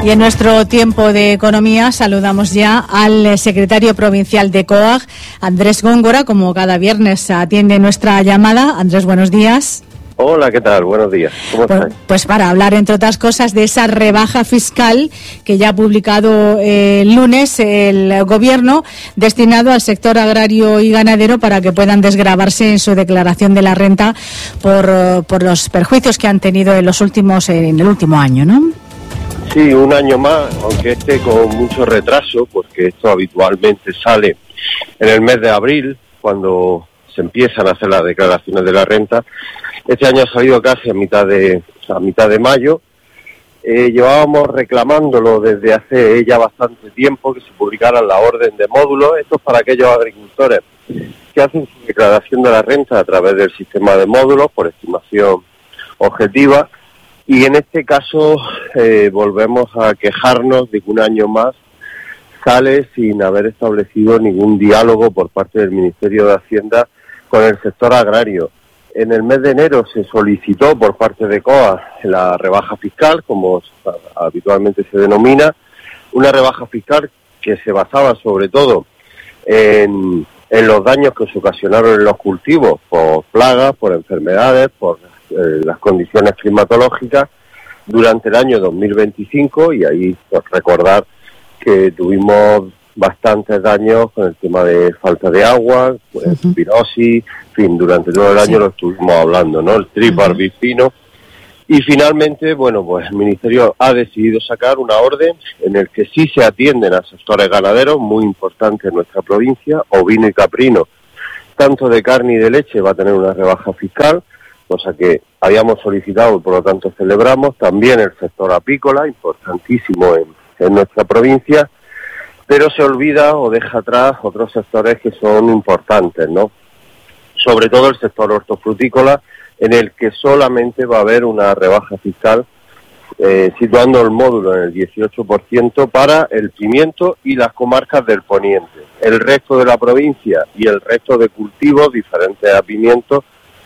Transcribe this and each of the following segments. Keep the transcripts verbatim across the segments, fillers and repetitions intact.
Y en nuestro tiempo de economía saludamos ya al secretario provincial de C O A G, Andrés Góngora, como cada viernes atiende nuestra llamada. Andrés, buenos días. Hola, ¿qué tal? Buenos días. ¿Cómo pues, estáis? Pues para hablar, entre otras cosas, de esa rebaja fiscal que ya ha publicado eh, el lunes el Gobierno, destinado al sector agrario y ganadero para que puedan desgravarse en su declaración de la renta por, por los perjuicios que han tenido en los últimos en el último año, ¿no? Sí, un año más, aunque esté con mucho retraso, porque esto habitualmente sale en el mes de abril, cuando se empiezan a hacer las declaraciones de la renta. Este año ha salido casi a mitad de a mitad de mayo. Eh, llevábamos reclamándolo desde hace ya bastante tiempo, que se publicara la orden de módulos. Esto es para aquellos agricultores que hacen su declaración de la renta a través del sistema de módulos por estimación objetiva. Y en este caso eh, volvemos a quejarnos de que un año más sale sin haber establecido ningún diálogo por parte del Ministerio de Hacienda con el sector agrario. En el mes de enero se solicitó por parte de C O A la rebaja fiscal, como habitualmente se denomina, una rebaja fiscal que se basaba sobre todo en, en los daños que se ocasionaron en los cultivos por plagas, por enfermedades, por eh, las condiciones climatológicas durante el año dos mil veinticinco, y ahí pues, recordar que tuvimos bastantes daños con el tema de falta de agua, pues, uh-huh. pirosis, en fin, durante todo el año sí. Lo estuvimos hablando, ¿no? El triparbicino. Uh-huh. Y finalmente, bueno, pues el Ministerio ha decidido sacar una orden en el que sí se atienden a sectores ganaderos muy importantes en nuestra provincia, ovino y caprino, tanto de carne y de leche va a tener una rebaja fiscal, cosa que habíamos solicitado y por lo tanto celebramos. También el sector apícola, importantísimo en, en nuestra provincia, pero se olvida o deja atrás otros sectores que son importantes, ¿no? Sobre todo el sector hortofrutícola, en el que solamente va a haber una rebaja fiscal, eh, situando el módulo en el dieciocho por ciento para el pimiento y las comarcas del poniente. El resto de la provincia y el resto de cultivos diferentes a pimiento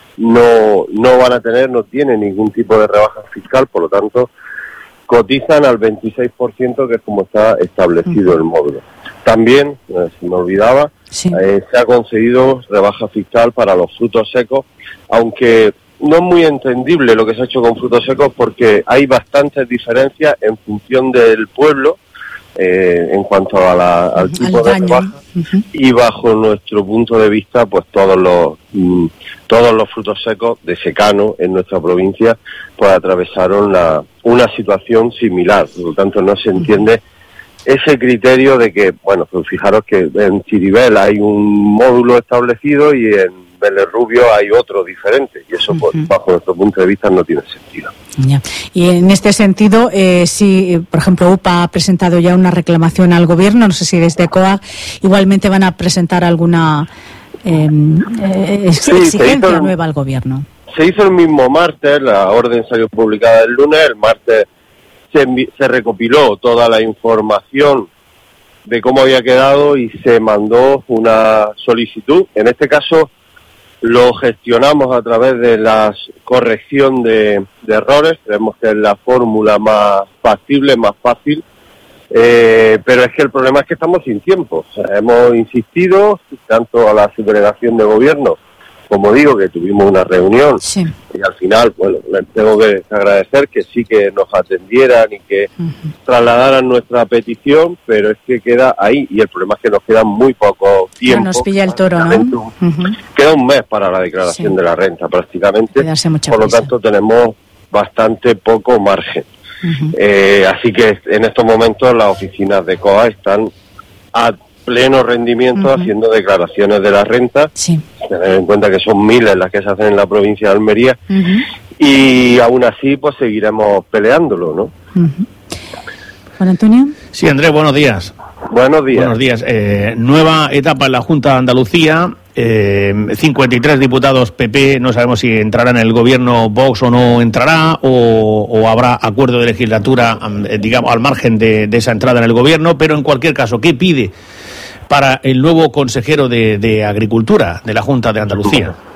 no, no van a tener, no tienen ningún tipo de rebaja fiscal, por lo tanto cotizan al veintiséis por ciento, que es como está establecido el módulo. También, eh, se me olvidaba, sí. eh, se ha concedido rebaja fiscal para los frutos secos, aunque no es muy entendible lo que se ha hecho con frutos secos, porque hay bastantes diferencias en función del pueblo, eh, en cuanto a la, al tipo al de rebaja, uh-huh. y bajo nuestro punto de vista, pues todos los mm, todos los frutos secos de secano en nuestra provincia pues atravesaron la, una situación similar. Por lo tanto, no se entiende uh-huh. ese criterio de que, bueno, pues fijaros que en Chiribel hay un módulo establecido y en Vélez Rubio hay otro diferente, y eso, uh-huh. pues, bajo nuestro punto de vista, no tiene sentido. Ya. Y en este sentido, eh, si, por ejemplo, U P A ha presentado ya una reclamación al Gobierno, no sé si desde C O A G igualmente van a presentar alguna eh, eh, sí, exigencia el, nueva al Gobierno. Se hizo el mismo martes, la orden salió publicada el lunes, el martes se, envi- se recopiló toda la información de cómo había quedado y se mandó una solicitud. En este caso lo gestionamos a través de la corrección de, de errores, creemos que es la fórmula más factible, más fácil, eh, pero es que el problema es que estamos sin tiempo. O sea, hemos insistido tanto a la subdelegación de gobierno, como digo, que tuvimos una reunión, sí. y al final, bueno, les tengo que agradecer que sí que nos atendieran y que uh-huh. trasladaran nuestra petición, pero es que queda ahí, y el problema es que nos queda muy poco tiempo. Ya nos pilla el toro, ¿no? Uh-huh. Queda un mes para la declaración sí. de la renta, prácticamente, por lo prisa. tanto tenemos bastante poco margen. Uh-huh. Eh, así que en estos momentos las oficinas de C O A están a pleno rendimiento uh-huh. haciendo declaraciones de la renta, sí. tener en cuenta que son miles las que se hacen en la provincia de Almería, uh-huh. y aún así pues seguiremos peleándolo, ¿no? Uh-huh. Juan Antonio. Sí, Andrés, buenos días. Buenos días. Buenos días. Eh, nueva etapa en la Junta de Andalucía, eh, cincuenta y tres diputados P P, no sabemos si entrará en el gobierno Vox o no entrará, o, o habrá acuerdo de legislatura, digamos, al margen de, de esa entrada en el gobierno, pero en cualquier caso, ¿qué pide para el nuevo consejero de, de Agricultura de la Junta de Andalucía?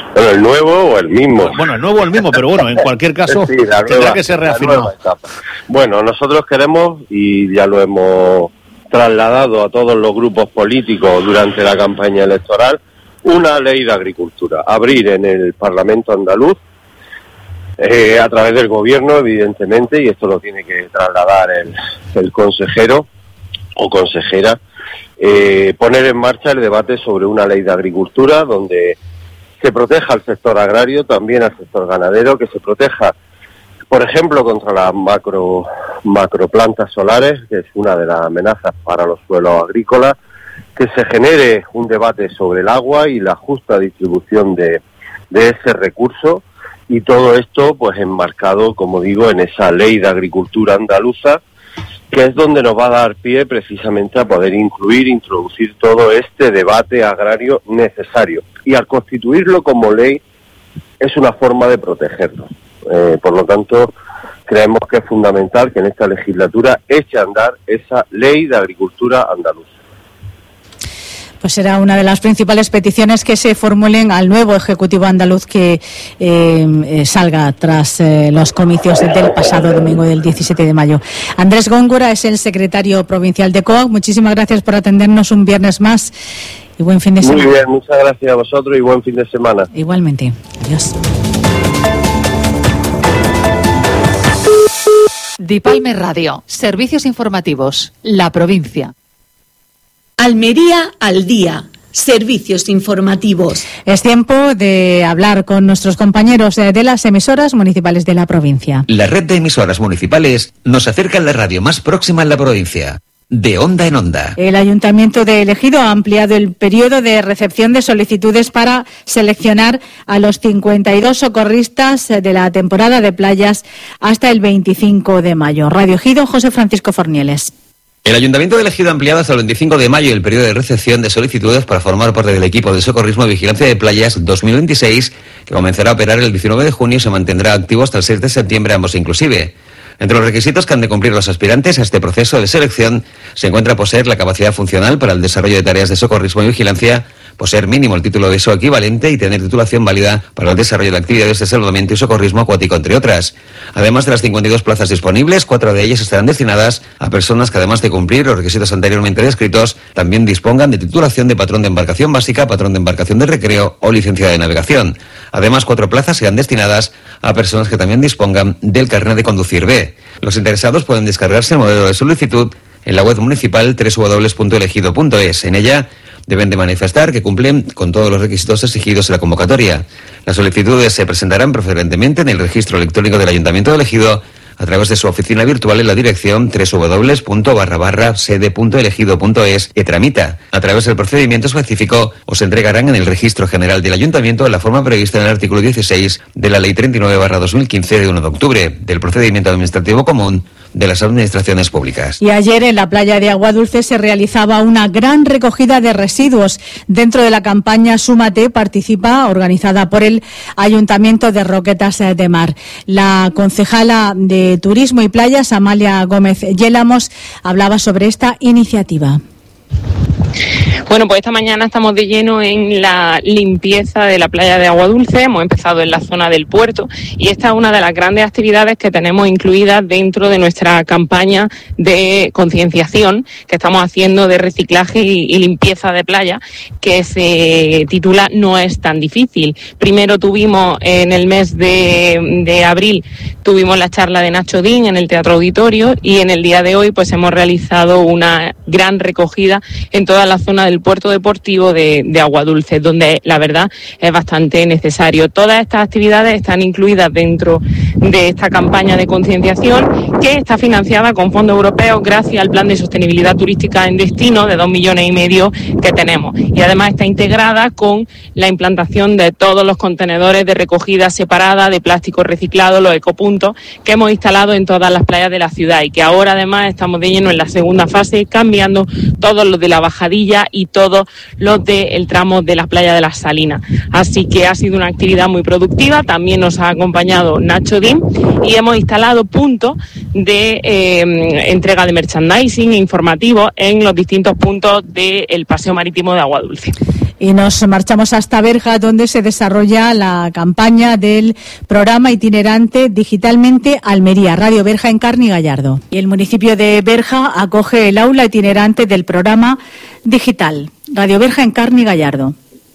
Bueno, el nuevo o el mismo. Bueno, el nuevo o el mismo, pero bueno, en cualquier caso sí, la tendrá nueva, que ser la reafirmado. nueva etapa. Bueno, nosotros queremos, y ya lo hemos trasladado a todos los grupos políticos durante la campaña electoral, una ley de agricultura. Abrir en el Parlamento andaluz, eh, a través del gobierno, evidentemente, y esto lo tiene que trasladar el, el consejero o consejera, eh, poner en marcha el debate sobre una ley de agricultura donde se proteja al sector agrario, también al sector ganadero, que se proteja, por ejemplo, contra las macro macroplantas solares, que es una de las amenazas para los suelos agrícolas, que se genere un debate sobre el agua y la justa distribución de, de ese recurso, y todo esto pues enmarcado, como digo, en esa ley de agricultura andaluza, que es donde nos va a dar pie precisamente a poder incluir, introducir todo este debate agrario necesario. Y al constituirlo como ley es una forma de protegerlo. Eh, por lo tanto, creemos que es fundamental que en esta legislatura eche a andar esa ley de agricultura andaluza. Pues será una de las principales peticiones que se formulen al nuevo Ejecutivo andaluz que eh, eh, salga tras eh, los comicios del pasado domingo del diecisiete de mayo. Andrés Góngora es el secretario provincial de C O A G. Muchísimas gracias por atendernos un viernes más y buen fin de semana. Muy bien, muchas gracias a vosotros y buen fin de semana. Igualmente. Adiós. Dipalme Radio, servicios informativos, la provincia. Almería al día. Servicios informativos. Es tiempo de hablar con nuestros compañeros de las emisoras municipales de la provincia. La red de emisoras municipales nos acerca a la radio más próxima en la provincia. De onda en onda. El Ayuntamiento de Ejido ha ampliado el periodo de recepción de solicitudes para seleccionar a los cincuenta y dos socorristas de la temporada de playas hasta el veinticinco de mayo. Radio Ejido, José Francisco Fornieles. El Ayuntamiento de Ejido ha ampliado hasta el veinticinco de mayo el periodo de recepción de solicitudes para formar parte del equipo de socorrismo y vigilancia de playas dos mil veintiséis, que comenzará a operar el diecinueve de junio y se mantendrá activo hasta el seis de septiembre, ambos inclusive. Entre los requisitos que han de cumplir los aspirantes a este proceso de selección se encuentra poseer la capacidad funcional para el desarrollo de tareas de socorrismo y vigilancia, poseer mínimo el título de S O equivalente y tener titulación válida para el desarrollo de actividades de salvamento y socorrismo acuático, entre otras. Además de las cincuenta y dos plazas disponibles, cuatro de ellas estarán destinadas a personas que, además de cumplir los requisitos anteriormente descritos, también dispongan de titulación de patrón de embarcación básica, patrón de embarcación de recreo o licencia de navegación. Además, cuatro plazas serán destinadas a personas que también dispongan del carnet de conducir B. Los interesados pueden descargarse el modelo de solicitud en la web municipal doble u doble u doble u punto elegido punto es. En ella deben de manifestar que cumplen con todos los requisitos exigidos en la convocatoria. Las solicitudes se presentarán preferentemente en el registro electrónico del Ayuntamiento de Ejido a través de su oficina virtual en la dirección doble u doble u doble u punto barra barra sede punto elegido punto es que tramita. A través del procedimiento específico os entregarán en el registro general del Ayuntamiento la forma prevista en el artículo dieciséis de la Ley treinta y nueve barra dos mil quince de uno de octubre del procedimiento administrativo común de las administraciones públicas. Y ayer en la playa de Aguadulce se realizaba una gran recogida de residuos. Dentro de la campaña Súmate participa, organizada por el Ayuntamiento de Roquetas de Mar. La concejala de Turismo y Playas, Amalia Gómez Yélamos, hablaba sobre esta iniciativa. Bueno, pues esta mañana estamos de lleno en la limpieza de la playa de Aguadulce. Hemos empezado en la zona del puerto y esta es una de las grandes actividades que tenemos incluidas dentro de nuestra campaña de concienciación que estamos haciendo de reciclaje y, y limpieza de playa, que se titula No es tan difícil. Primero tuvimos en el mes de, de abril, tuvimos la charla de Nacho Din en el Teatro Auditorio y en el día de hoy pues hemos realizado una gran recogida en toda la zona del puerto deportivo de, de Aguadulce, donde la verdad es bastante necesario. Todas estas actividades están incluidas dentro de esta campaña de concienciación que está financiada con fondos europeos gracias al Plan de Sostenibilidad Turística en Destino de dos millones y medio que tenemos. Y además está integrada con la implantación de todos los contenedores de recogida separada de plástico reciclado, los ecopuntos, que hemos instalado en todas las playas de la ciudad y que ahora además estamos de lleno en la segunda fase, cambiando todos los de la Bajadilla y todos los del tramo de la playa de las Salinas. Así que ha sido una actividad muy productiva. También nos ha acompañado Nacho Din y hemos instalado puntos de eh, entrega de merchandising informativo en los distintos puntos del paseo marítimo de Aguadulce. Y nos marchamos hasta Berja, donde se desarrolla la campaña del programa itinerante Digitalmente Almería, Radio Berja en Carni Gallardo. Y el municipio de Berja acoge el aula itinerante del programa digital, Radio Berja en Carni Gallardo.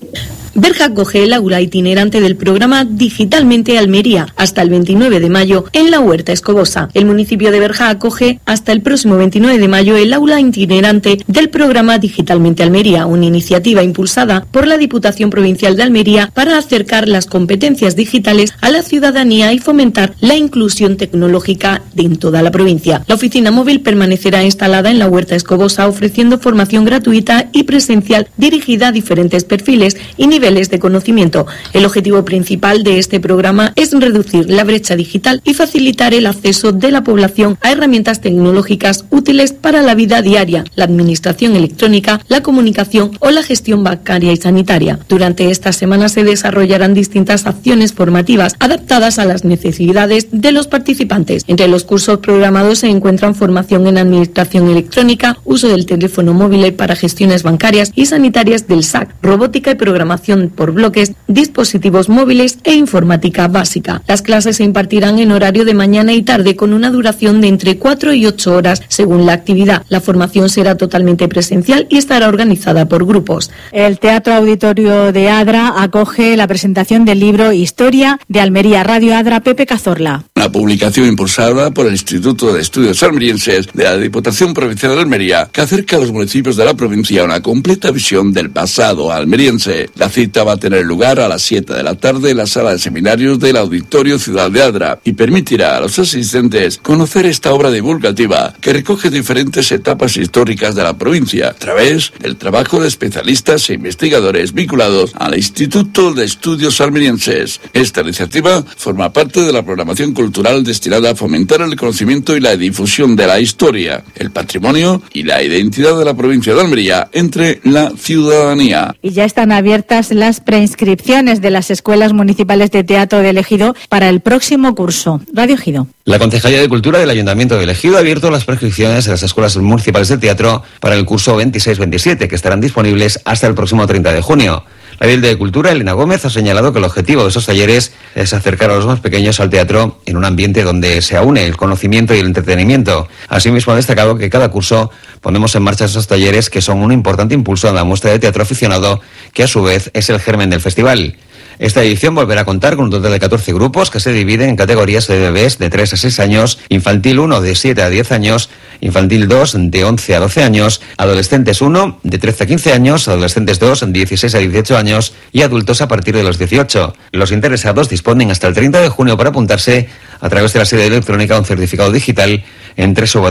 Berja acoge el aula itinerante del programa Digitalmente Almería hasta el veintinueve de mayo en la Huerta Escobosa. El municipio de Berja acoge hasta el próximo veintinueve de mayo el aula itinerante del programa Digitalmente Almería, una iniciativa impulsada por la Diputación Provincial de Almería para acercar las competencias digitales a la ciudadanía y fomentar la inclusión tecnológica en toda la provincia. La oficina móvil permanecerá instalada en la Huerta Escobosa ofreciendo formación gratuita y presencial dirigida a diferentes perfiles y niveles de conocimiento. El objetivo principal de este programa es reducir la brecha digital y facilitar el acceso de la población a herramientas tecnológicas útiles para la vida diaria, la administración electrónica, la comunicación o la gestión bancaria y sanitaria. Durante esta semana se desarrollarán distintas acciones formativas adaptadas a las necesidades de los participantes. Entre los cursos programados se encuentran formación en administración electrónica, uso del teléfono móvil para gestiones bancarias y sanitarias del S A C, robótica y programación por bloques, dispositivos móviles e informática básica. Las clases se impartirán en horario de mañana y tarde con una duración de entre cuatro y ocho horas según la actividad. La formación será totalmente presencial y estará organizada por grupos. El Teatro Auditorio de Adra acoge la presentación del libro Historia de Almería, Radio Adra, Pepe Cazorla. Una publicación impulsada por el Instituto de Estudios Almerienses de la Diputación Provincial de Almería que acerca a los municipios de la provincia una completa visión del pasado almeriense. La cita va a tener lugar a las siete de la tarde en la sala de seminarios del Auditorio Ciudad de Adra y permitirá a los asistentes conocer esta obra divulgativa que recoge diferentes etapas históricas de la provincia a través del trabajo de especialistas e investigadores vinculados al Instituto de Estudios Almerienses. Esta iniciativa forma parte de la programación cultural destinada a fomentar el conocimiento y la difusión de la historia, el patrimonio y la identidad de la provincia de Almería entre la ciudadanía. Y ya están abiertas las preinscripciones de las escuelas municipales de teatro de Ejido para el próximo curso. Radio Ejido. La Concejalía de Cultura del Ayuntamiento de Ejido ha abierto las prescripciones de las escuelas municipales de teatro para el curso veintiséis veintisiete, que estarán disponibles hasta el próximo treinta de junio. La alcalde de Cultura, Elena Gómez, ha señalado que el objetivo de esos talleres es acercar a los más pequeños al teatro en un ambiente donde se aúne el conocimiento y el entretenimiento. Asimismo, ha destacado que cada curso ponemos en marcha esos talleres que son un importante impulso en la muestra de teatro aficionado, que a su vez es el germen del festival. Esta edición volverá a contar con un total de catorce grupos que se dividen en categorías de bebés de tres a seis años, infantil uno de siete a diez años, infantil dos de once a doce años, adolescentes uno de trece a quince años, adolescentes dos de dieciséis a dieciocho años y adultos a partir de los dieciocho. Los interesados disponen hasta el treinta de junio para apuntarse a través de la sede electrónica o un certificado digital en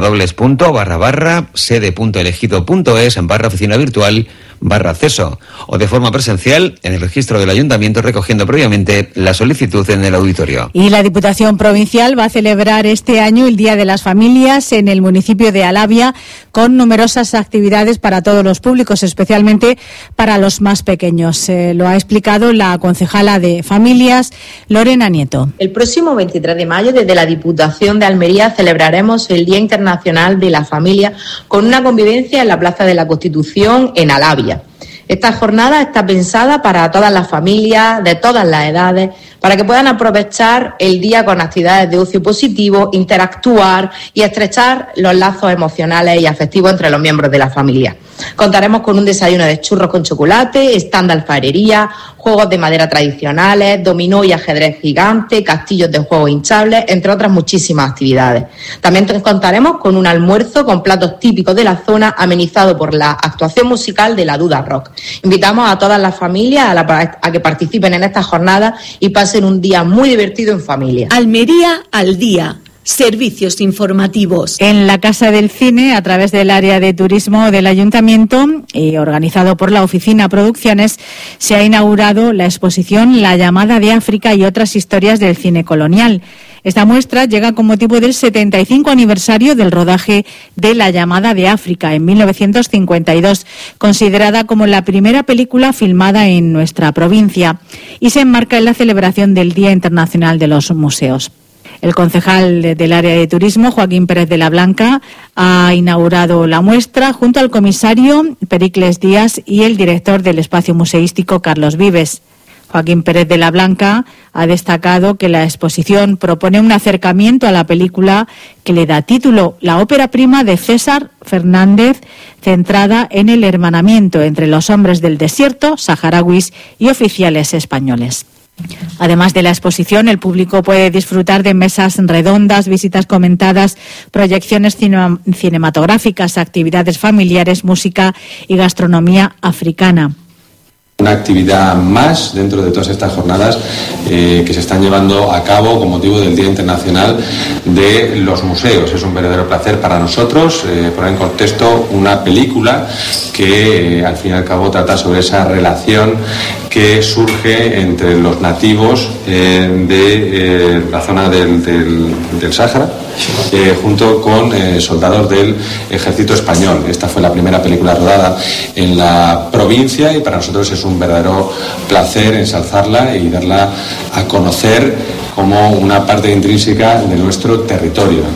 www barra barra sede punto elegido punto es en barra oficina virtual barra acceso o de forma presencial en el registro del ayuntamiento recogiendo previamente la solicitud en el auditorio. Y la Diputación Provincial va a celebrar este año el Día de las Familias en el municipio de Alavia con numerosas actividades para todos los públicos, especialmente para los más pequeños. Eh, lo ha explicado la concejala de Familias, Lorena Nieto. El próximo veintitrés de mayo desde la Diputación de Almería celebraremos el Día Internacional de la Familia con una convivencia en la Plaza de la Constitución en Alavia. Esta jornada está pensada para todas las familias, de todas las edades, para que puedan aprovechar el día con actividades de ocio positivo, interactuar y estrechar los lazos emocionales y afectivos entre los miembros de la familia. Contaremos con un desayuno de churros con chocolate, stand de alfarería, juegos de madera tradicionales, dominó y ajedrez gigante, castillos de juegos hinchables, entre otras muchísimas actividades. También contaremos con un almuerzo con platos típicos de la zona, amenizado por la actuación musical de la Duda Rock. Invitamos a todas las familias a, la, a que participen en esta jornada y pasen un día muy divertido en familia. Almería al día. Servicios informativos. En la Casa del Cine, a través del área de turismo del Ayuntamiento y organizado por la Oficina Producciones, se ha inaugurado la exposición La llamada de África y otras historias del cine colonial. Esta muestra llega con motivo del setenta y cinco aniversario del rodaje de La llamada de África en mil novecientos cincuenta y dos, considerada como la primera película filmada en nuestra provincia, y se enmarca en la celebración del Día Internacional de los Museos. El concejal de, del área de turismo, Joaquín Pérez de la Blanca, ha inaugurado la muestra junto al comisario Pericles Díaz y el director del espacio museístico, Carlos Vives. Joaquín Pérez de la Blanca ha destacado que la exposición propone un acercamiento a la película que le da título, la ópera prima de César Fernández, centrada en el hermanamiento entre los hombres del desierto, saharauis y oficiales españoles. Además de la exposición, el público puede disfrutar de mesas redondas, visitas comentadas, proyecciones cine- cinematográficas, actividades familiares, música y gastronomía africana. Una actividad más dentro de todas estas jornadas eh, que se están llevando a cabo con motivo del Día Internacional de los Museos. Es un verdadero placer para nosotros eh, poner en contexto una película que eh, al fin y al cabo trata sobre esa relación que surge entre los nativos eh, de eh, la zona del, del, del Sáhara eh, junto con eh, soldados del ejército español. Esta fue la primera película rodada en la provincia y para nosotros es un verdadero placer ensalzarla y darla a conocer como una parte intrínseca de nuestro territorio.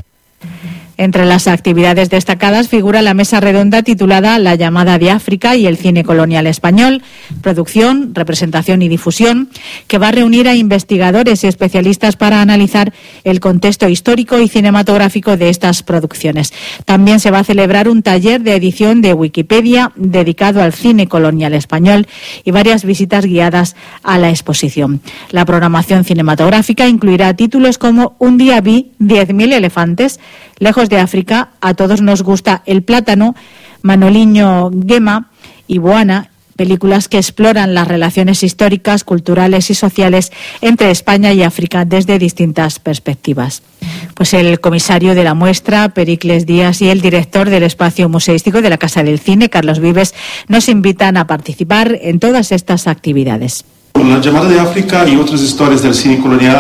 Entre las actividades destacadas figura la mesa redonda titulada La llamada de África y el cine colonial español, producción, representación y difusión, que va a reunir a investigadores y especialistas para analizar el contexto histórico y cinematográfico de estas producciones. También se va a celebrar un taller de edición de Wikipedia dedicado al cine colonial español y varias visitas guiadas a la exposición. La programación cinematográfica incluirá títulos como Un día vi diez mil elefantes, Lejos de África, A todos nos gusta el plátano, Manoliño Gema y Boana, películas que exploran las relaciones históricas, culturales y sociales entre España y África desde distintas perspectivas. Pues el comisario de la muestra, Pericles Díaz, y el director del espacio museístico de la Casa del Cine, Carlos Vives, nos invitan a participar en todas estas actividades. La llamada de África y otras historias del cine colonial